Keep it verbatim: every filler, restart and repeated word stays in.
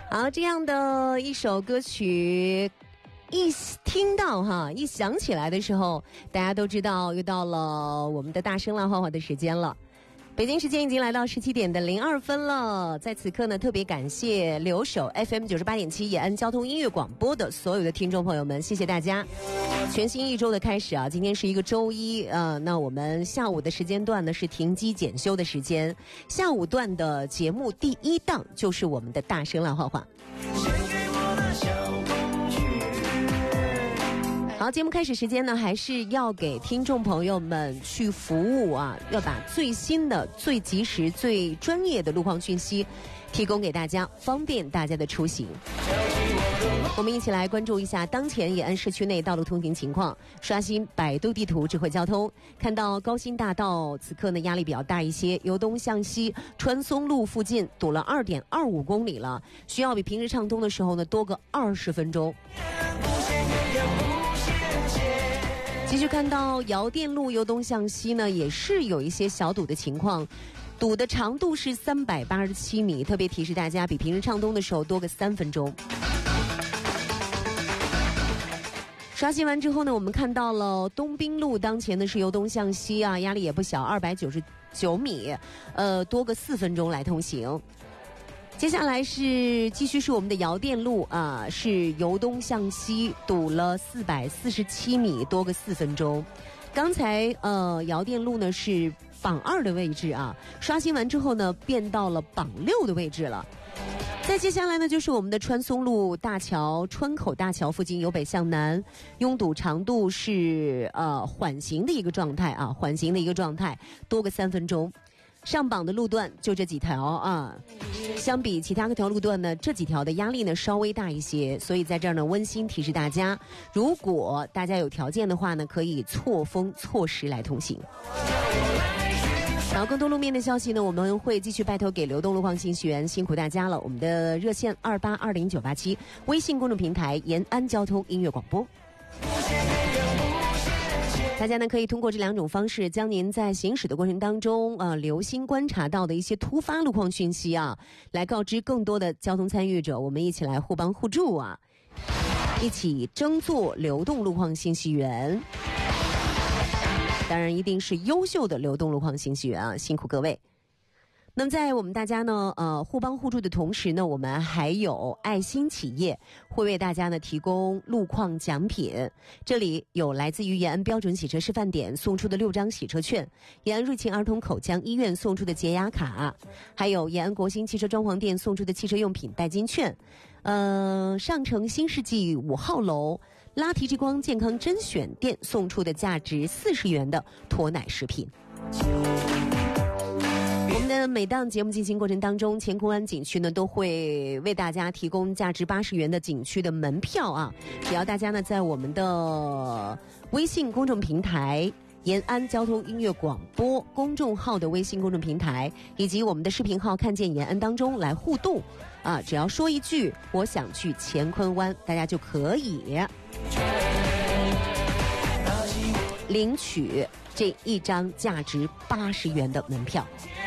好，这样的一首歌曲一听到哈，一想起来的时候，大家都知道又到了我们的大声浪花花的时间了。北京时间已经来到十七点的零二分了，在此刻呢，特别感谢留守 F M 九十八点七延安交通音乐广播的所有的听众朋友们，谢谢大家。全新一周的开始啊，今天是一个周一，呃，那我们下午的时间段呢是停机检修的时间，下午段的节目第一档就是我们的大声浪花花。好，节目开始时间呢，还是要给听众朋友们去服务啊，要把最新的、最及时、最专业的路况讯息提供给大家，方便大家的出行。我们一起来关注一下当前延安市区内道路通行情况。刷新百度地图智慧交通，看到高新大道此刻呢压力比较大一些，由东向西川松路附近堵了 二点二五公里了，需要比平时畅通的时候呢多个二十分钟。继续看到姚店路由东向西呢也是有一些小堵的情况，堵的长度是三百八十七米，特别提示大家比平时畅通的时候多个三分钟。刷新完之后呢，我们看到了东滨路当前呢是由东向西啊，压力也不小，二百九十九米，呃，多个四分钟来通行。接下来是继续是我们的姚店路啊，是由东向西堵了四百四十七米，多个四分钟。刚才呃姚店路呢是榜二的位置啊，刷新完之后呢变到了榜六的位置了。再接下来呢就是我们的川松路大桥川口大桥附近由北向南拥堵长度是呃缓行的一个状态啊，缓行的一个状态，多个三分钟。上榜的路段就这几条啊，相比其他各条路段呢，这几条的压力呢稍微大一些，所以在这儿呢温馨提示大家，如果大家有条件的话呢，可以错峰错时来通行。然后更多路面的消息呢，我们会继续拜托给流动路况信息员，辛苦大家了。我们的热线二八二零九八七，微信公众平台延安交通音乐广播。大家呢可以通过这两种方式，将您在行驶的过程当中呃留心观察到的一些突发路况讯息啊，来告知更多的交通参与者，我们一起来互帮互助啊，一起争做流动路况信息员。当然一定是优秀的流动路况信息员啊，辛苦各位。那么在我们大家呢呃互帮互助的同时呢，我们还有爱心企业会为大家呢提供路况奖品。这里有来自于延安标准洗车示范点送出的六张洗车券，延安瑞琴儿童口腔医院送出的洁牙卡，还有延安国兴汽车装潢店送出的汽车用品代金券，呃上城新世纪五号楼拉提之光健康甄选店送出的价值四十元的脱奶食品。我们的每档节目进行过程当中，乾坤湾景区呢都会为大家提供价值八十元的景区的门票啊，只要大家呢在我们的微信公众平台延安交通音乐广播公众号的微信公众平台以及我们的视频号看见延安当中来互动啊，只要说一句我想去乾坤湾，大家就可以领取这一张价值八十元的门票。